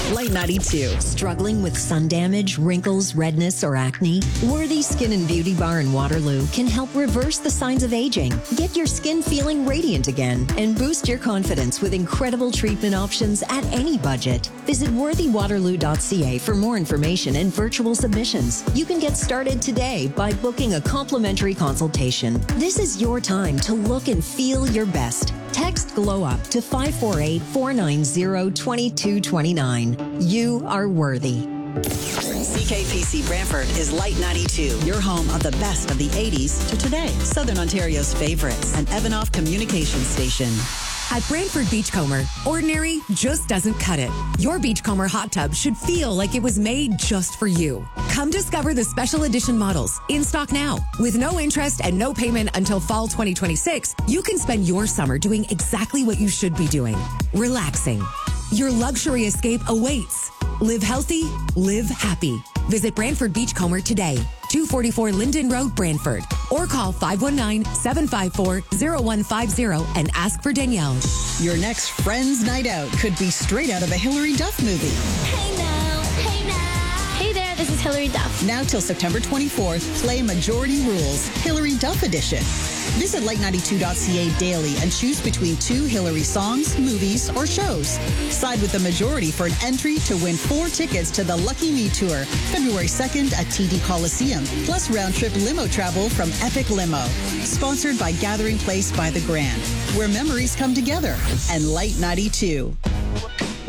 Light 92. Struggling with sun damage, wrinkles, redness, or acne? Worthy Skin and Beauty Bar in Waterloo can help reverse the signs of aging, get your skin feeling radiant again, and boost your confidence with incredible treatment options at any budget. Visit worthywaterloo.ca for more information and virtual submissions. You can get started today by booking a complimentary consultation. This is your time to look and feel your best. Text GLOW UP to 548-490-2229. You are worthy. CKPC Brantford is Light 92, your home of the best of the 80s to today. Southern Ontario's favorites, an Evanoff communication station. At Brantford Beachcomber, ordinary just doesn't cut it. Your Beachcomber hot tub should feel like it was made just for you. Come discover the special edition models in stock now. With no interest and no payment until fall 2026, you can spend your summer doing exactly what you should be doing. Relaxing. Your luxury escape awaits. Live healthy, live happy. Visit Brantford Beachcomber today, 244 Linden Road, Brantford, or call 519-754-0150 and ask for Danielle. Your next Friends Night Out could be straight out of a Hilary Duff movie. Hey now, hey now. Hey there, this is Hilary Duff. Now till September 24th, play Majority Rules, Hilary Duff Edition. Visit light92.ca daily and choose between 2 Hilary songs, movies, or shows. Side with the majority for an entry to win 4 tickets to the Lucky Me Tour, February 2nd at TD Coliseum, plus round-trip limo travel from Epic Limo. Sponsored by Gathering Place by the Grand, where memories come together. And Light 92.